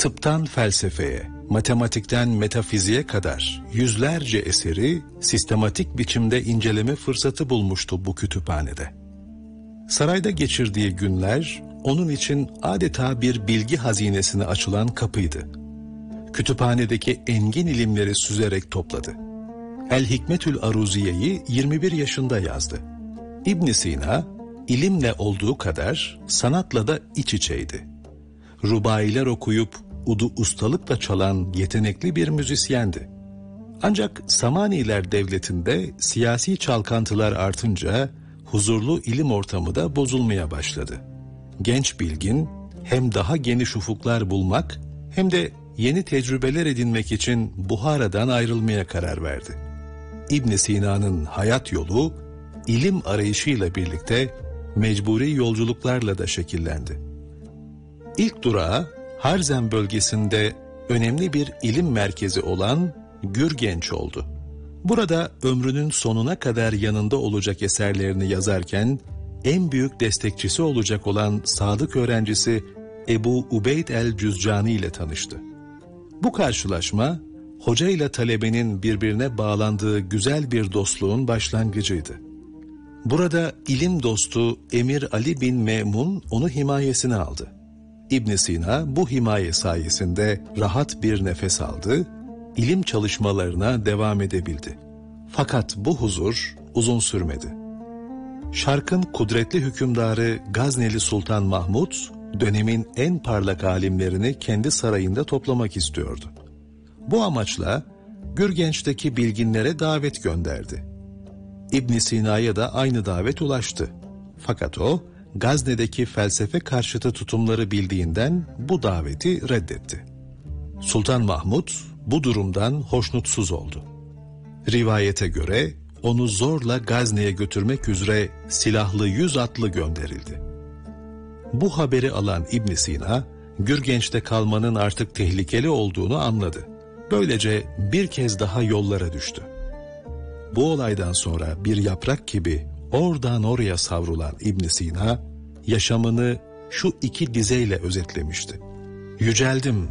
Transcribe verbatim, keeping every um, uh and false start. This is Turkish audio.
Tıptan felsefeye, matematikten metafiziğe kadar yüzlerce eseri sistematik biçimde inceleme fırsatı bulmuştu bu kütüphanede. Sarayda geçirdiği günler onun için adeta bir bilgi hazinesine açılan kapıydı. Kütüphanedeki engin ilimleri süzerek topladı. El Hikmetül Aruziye'yi yirmi bir yaşında yazdı. İbn Sina, ilimle olduğu kadar sanatla da iç içeydi. Rubailer okuyup udu ustalıkla çalan yetenekli bir müzisyendi. Ancak Samaniler devletinde siyasi çalkantılar artınca huzurlu ilim ortamı da bozulmaya başladı. Genç bilgin hem daha geniş ufuklar bulmak hem de yeni tecrübeler edinmek için Buhara'dan ayrılmaya karar verdi. İbn Sina'nın hayat yolu ilim arayışıyla birlikte mecburi yolculuklarla da şekillendi. İlk durağı Harzen bölgesinde önemli bir ilim merkezi olan Gürgenç oldu. Burada ömrünün sonuna kadar yanında olacak eserlerini yazarken en büyük destekçisi olacak olan sadık öğrencisi Ebu Ubeyd el-Cüzcani ile tanıştı. Bu karşılaşma hoca ile talebenin birbirine bağlandığı güzel bir dostluğun başlangıcıydı. Burada ilim dostu Emir Ali bin Memun onu himayesine aldı. İbn Sina bu himaye sayesinde rahat bir nefes aldı, ilim çalışmalarına devam edebildi. Fakat bu huzur uzun sürmedi. Şark'ın kudretli hükümdarı Gazneli Sultan Mahmud, dönemin en parlak alimlerini kendi sarayında toplamak istiyordu. Bu amaçla Gürgenç'teki bilginlere davet gönderdi. İbn Sina'ya da aynı davet ulaştı. Fakat o, Gazne'deki felsefe karşıtı tutumları bildiğinden bu daveti reddetti. Sultan Mahmud bu durumdan hoşnutsuz oldu. Rivayete göre onu zorla Gazne'ye götürmek üzere silahlı yüz atlı gönderildi. Bu haberi alan İbn Sina, Gürgenç'te kalmanın artık tehlikeli olduğunu anladı. Böylece bir kez daha yollara düştü. Bu olaydan sonra bir yaprak gibi oradan oraya savrulan İbn Sina, yaşamını şu iki dizeyle özetlemişti. Yüceldim,